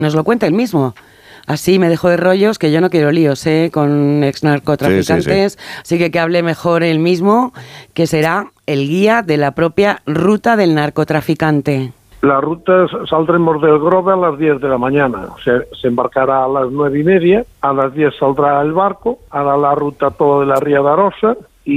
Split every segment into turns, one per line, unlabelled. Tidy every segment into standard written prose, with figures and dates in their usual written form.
nos lo cuenta él mismo. Así me dejó de rollos, que yo no quiero líos con exnarcotraficantes, así que hable mejor él mismo, que será el guía de la propia ruta del narcotraficante.
La ruta saldremos del Grove a las 10 de la mañana, se embarcará a las 9:30, a las 10 saldrá el barco, hará la ruta toda de la Ría de Arosa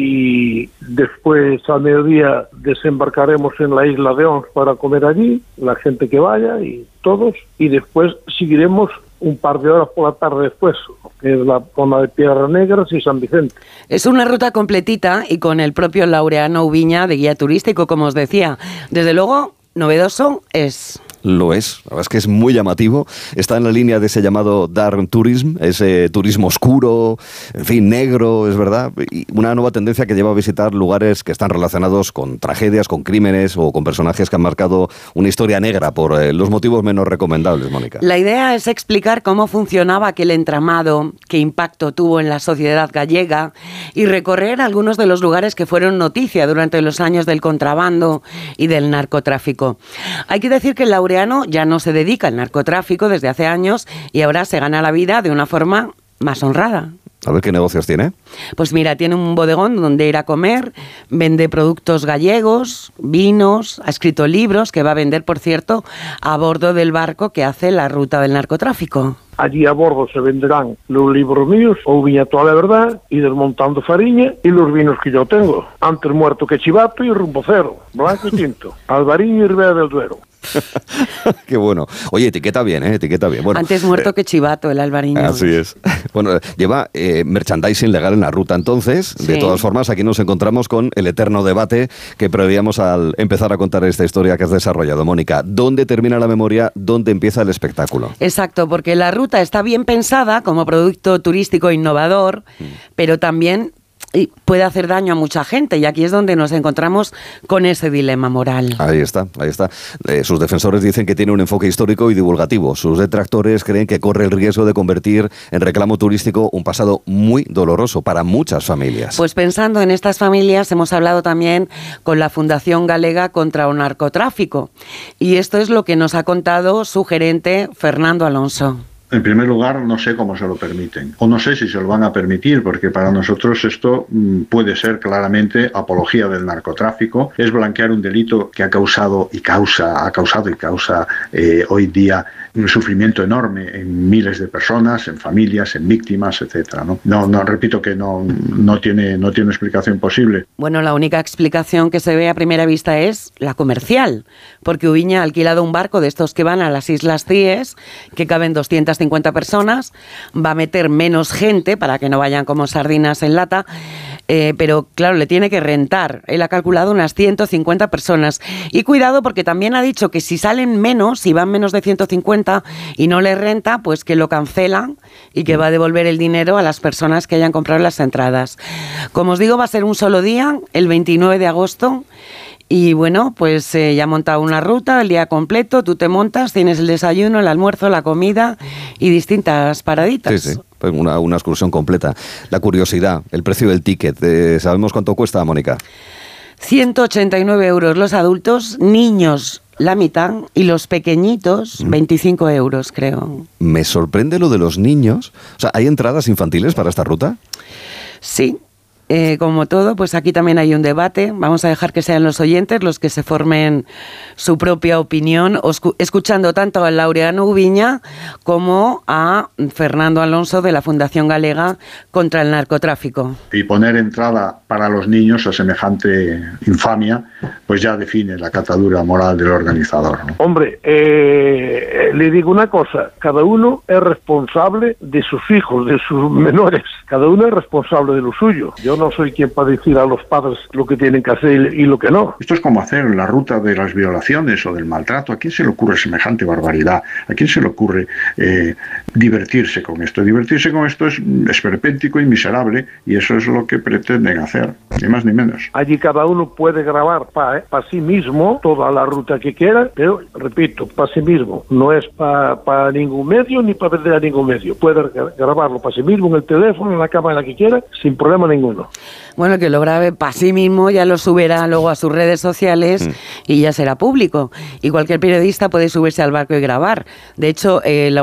y después al mediodía desembarcaremos en la isla de Ons para comer allí, la gente que vaya y todos, y después seguiremos un par de horas por la tarde después, que es la zona de Piedras Negras y San Vicente.
Es una ruta completita y con el propio Laureano Ubiña de guía turístico, como os decía. Desde luego, novedoso es.
Lo es, la verdad es que es muy llamativo, está en la línea de ese llamado dark tourism, ese turismo oscuro, en fin, negro, es verdad, y una nueva tendencia que lleva a visitar lugares que están relacionados con tragedias, con crímenes o con personajes que han marcado una historia negra por los motivos menos recomendables, Mónica.
La idea es explicar cómo funcionaba aquel entramado, qué impacto tuvo en la sociedad gallega y recorrer algunos de los lugares que fueron noticia durante los años del contrabando y del narcotráfico. Hay que decir que el Laureano ya no se dedica al narcotráfico desde hace años y ahora se gana la vida de una forma más honrada.
A ver qué negocios tiene.
Pues mira, tiene un bodegón donde ir a comer, vende productos gallegos, vinos, ha escrito libros que va a vender, por cierto, a bordo del barco que hace la ruta del narcotráfico.
Allí a bordo se venderán los libros míos, O Viña Toda la Verdad, y Desmontando Fariña, y los vinos que yo tengo. Antes muerto que chivato y rumbo cero, blanco y tinto, Albariño y Ribera del Duero.
Qué bueno. Oye, etiqueta bien, etiqueta bien. Bueno,
antes muerto que chivato, el Albariño.
Así es. Bueno, lleva merchandising legal en la ruta, entonces. Sí. De todas formas, aquí nos encontramos con el eterno debate que preveíamos al empezar a contar esta historia que has desarrollado, Mónica. ¿Dónde termina la memoria? ¿Dónde empieza el espectáculo?
Exacto, porque la ruta está bien pensada como producto turístico innovador, pero también puede hacer daño a mucha gente, y aquí es donde nos encontramos con ese dilema moral.
Ahí está. Sus defensores dicen que tiene un enfoque histórico y divulgativo. Sus detractores creen que corre el riesgo de convertir en reclamo turístico un pasado muy doloroso para muchas familias.
Pues pensando en estas familias, hemos hablado también con la Fundación Galega contra el Narcotráfico, y esto es lo que nos ha contado su gerente, Fernando Alonso.
En primer lugar, no sé cómo se lo permiten, o no sé si se lo van a permitir, porque para nosotros esto puede ser claramente apología del narcotráfico, es blanquear un delito que ha causado y causa hoy día un sufrimiento enorme en miles de personas, en familias, en víctimas, etcétera. No repito que no tiene explicación posible.
Bueno, la única explicación que se ve a primera vista es la comercial, porque Ubiña ha alquilado un barco de estos que van a las Islas Cíes, que caben 250 personas, va a meter menos gente para que no vayan como sardinas en lata, pero claro, le tiene que rentar. Él ha calculado unas 150 personas. Y cuidado, porque también ha dicho que si salen menos, si van menos de 150 y no le renta, pues que lo cancelan y que va a devolver el dinero a las personas que hayan comprado las entradas. Como os digo, va a ser un solo día, el 29 de agosto. Y bueno, pues ya ha montado una ruta, el día completo, tú te montas, tienes el desayuno, el almuerzo, la comida y distintas paraditas.
Sí. Una excursión completa. La curiosidad, el precio del ticket, ¿sabemos cuánto cuesta, Mónica?
189 euros los adultos, niños la mitad y los pequeñitos 25 euros, creo.
Me sorprende lo de los niños. O sea, ¿hay entradas infantiles para esta ruta?
Sí. Como todo, pues aquí también hay un debate. Vamos a dejar que sean los oyentes los que se formen su propia opinión, escuchando tanto a Laureano Ubiña como a Fernando Alonso de la Fundación Galega contra el Narcotráfico.
Y poner entrada para los niños a semejante infamia, pues ya define la catadura moral del organizador, ¿no?
Hombre, le digo una cosa, cada uno es responsable de sus hijos, de sus menores, cada uno es responsable de lo suyo. Yo no soy quien para decir a los padres lo que tienen que hacer y lo que no.
Esto es como hacer la ruta de las violaciones o del maltrato. ¿A quién se le ocurre semejante barbaridad? ¿A quién se le ocurre divertirse con esto? Divertirse con esto es esperpéntico y miserable, y eso es lo que pretenden hacer, ni más ni menos.
Allí cada uno puede grabar para sí mismo toda la ruta que quiera, pero, repito, para sí mismo. No es para ningún medio ni para vender a ningún medio. Puede grabarlo para sí mismo en el teléfono, en la cámara que quiera, sin problema ninguno.
Bueno, que lo grabe para sí mismo, ya lo subirá luego a sus redes sociales y ya será público. Y cualquier periodista puede subirse al barco y grabar. De hecho, la